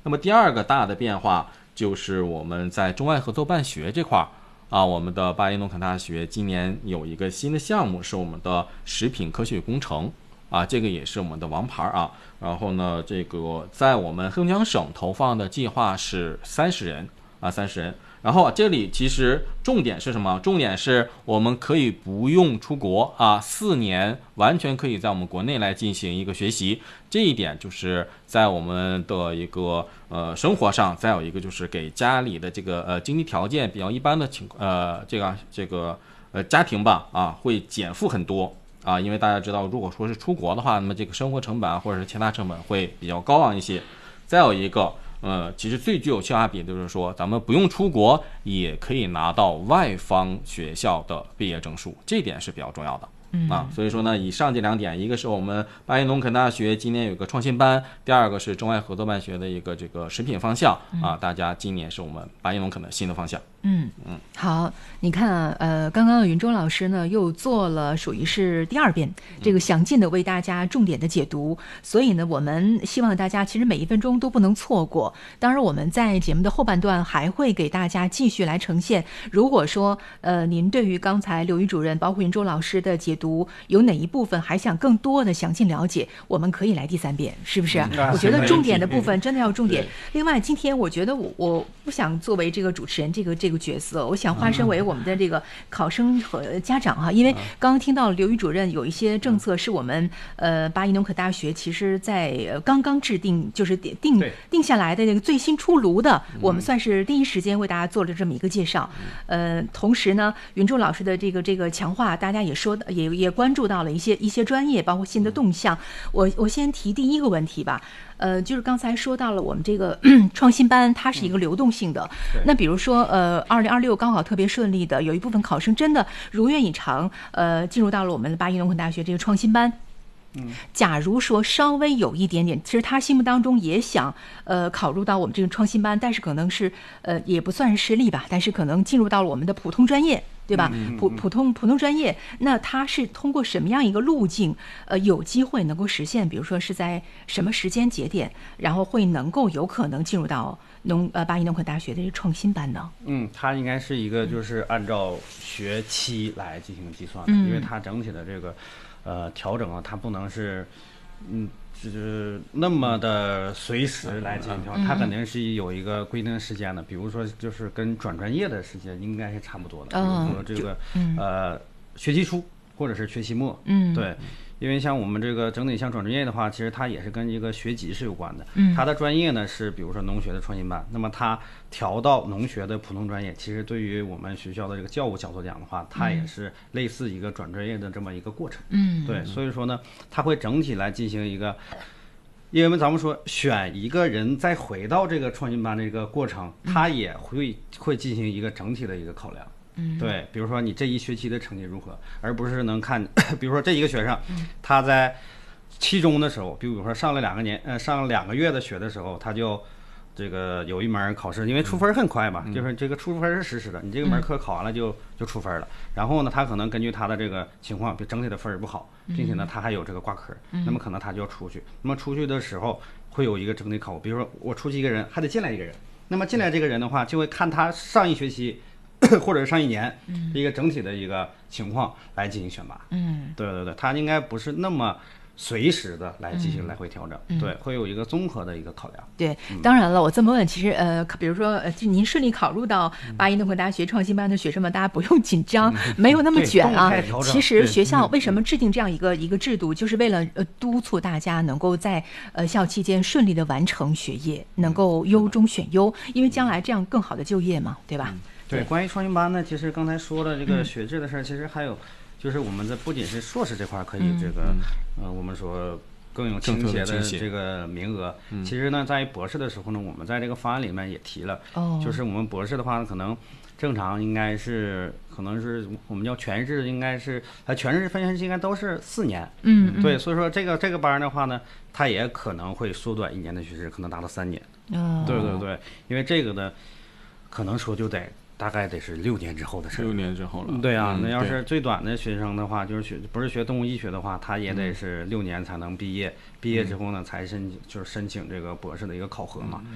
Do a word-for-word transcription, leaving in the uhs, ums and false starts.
那么第二个大的变化就是我们在中外合作办学这块啊，我们的巴黎农垦大学今年有一个新的项目，是我们的食品科学与工程啊，这个也是我们的王牌啊。然后呢，这个在我们黑龙江省投放的计划是三十人啊，三十人。然后这里其实重点是什么？重点是我们可以不用出国啊，四年完全可以在我们国内来进行一个学习。这一点就是在我们的一个呃生活上，再有一个就是给家里的这个呃经济条件比较一般的情呃这个这个呃家庭吧啊，会减负很多啊，因为大家知道，如果说是出国的话，那么这个生活成本或者是其他成本会比较高昂一些。再有一个。呃，其实最具有性价比的就是说，咱们不用出国也可以拿到外方学校的毕业证书，这点是比较重要的。 嗯啊，所以说呢，以上这两点，一个是我们巴黎农垦大学今年有个创新班，第二个是中外合作办学的一个这个食品方向啊，大家今年是我们巴黎农垦的新的方向。 嗯嗯，好，你看啊，呃，刚刚云洲老师呢又做了属于是第二遍这个详尽的为大家重点的解读，所以呢，我们希望大家其实每一分钟都不能错过。当然，我们在节目的后半段还会给大家继续来呈现。如果说呃您对于刚才刘瑜主任包括云洲老师的解读有哪一部分还想更多的详尽了解，我们可以来第三遍，是不是？ 嗯、 我觉得重点的部分真的要重点。另外，今天我觉得我我不想作为这个主持人这个这个角色，我想化身为我们的这个考生和家长哈，因为刚刚听到刘瑜主任有一些政策是我们呃巴黎农垦大学其实在刚刚制定，就是定定定下来的那个最新出炉的，我们算是第一时间为大家做了这么一个介绍。呃，同时呢，云洲老师的这个这个强化，大家也说也也关注到了一些一些专业，包括新的动向。我我先提第一个问题吧。呃，就是刚才说到了我们这个创新班，它是一个流动性的。嗯、那比如说，呃，二零二六高考特别顺利的，有一部分考生真的如愿以偿，呃，进入到了我们的巴黎农垦大学这个创新班。 嗯， 假如说稍微有一点点，其实他心目当中也想呃考入到我们这个创新班，但是可能是呃也不算是失利吧，但是可能进入到了我们的普通专业。对吧？普普通普通专业，那它是通过什么样一个路径，呃，有机会能够实现？比如说是在什么时间节点，然后会能够有可能进入到农呃巴黎农垦大学的这个创新班呢？ 嗯，它应该是一个就是按照学期来进行计算的， 嗯、 因为它整体的这个呃调整啊，它不能是嗯。就是那么的随时来进行调整，它肯定是有一个规定的时间的。比如说，就是跟转专业的时间应该是差不多的。比如说这个呃学期初或者是学期末， 嗯， 对。因为像我们这个整体像转专业的话，其实它也是跟一个学籍是有关的。 嗯， 它的专业呢是比如说农学的创新班，那么它调到农学的普通专业，其实对于我们学校的这个教务角度讲的话，它也是类似一个转专业的这么一个过程。 嗯， 对，所以说呢，它会整体来进行一个，因为咱们说选一个人再回到这个创新班这个过程，它也会会进行一个整体的一个考量。对，比如说你这一学期的成绩如何，而不是能看，比如说这一个学生，他在期中的时候，比如说上了两个年，呃，上了两个月的学的时候，他就这个有一门考试，因为出分很快嘛， 嗯、 就是这个出分是实时的，你这个门课考完了就就出分了。然后呢，他可能根据他的这个情况，比整体的分儿不好，并且呢，他还有这个挂科，那么可能他就要出去。那么出去的时候会有一个整体考核，比如说我出去一个人，还得进来一个人。那么进来这个人的话，就会看他上一学期。或者上一年一个整体的一个情况来进行选拔， 嗯， 对对对，它应该不是那么随时的来进行来回调整， 嗯、 对，会有一个综合的一个考量。 对，当然了，我这么问，其实呃，比如说呃，就您顺利考入到巴黎农垦大学创新班的学生们，大家不用紧张， 嗯、 没有那么卷啊。其实学校嗯为什么制定这样一个一个制度，就是为了呃督促大家能够在呃校期间顺利的完成学业，能够优中选优，因为将来这样更好的就业嘛，对吧？ 嗯对，关于创新班呢，其实刚才说的这个学制的事儿，嗯、其实还有就是我们的不仅是硕士这块可以这个，嗯、呃，我们说更有倾斜的这个名额。 嗯、 其实呢，在博士的时候呢，我们在这个方案里面也提了， 哦、 就是我们博士的话，可能正常应该是可能是我们叫全日，应该是呃全日分应该都是四年。 嗯， 对，所以说这个这个班的话呢，它也可能会缩短一年的学制，可能达到三年。 哦， 对对对，因为这个呢，可能说就得。大概得是六年之后的事。 六年之后了。 对啊， 嗯、 那要是最短的学生的话，就是学不是学动物医学的话，他也得是六年才能毕业。嗯、毕业之后呢，才申请就是申请这个博士的一个考核嘛。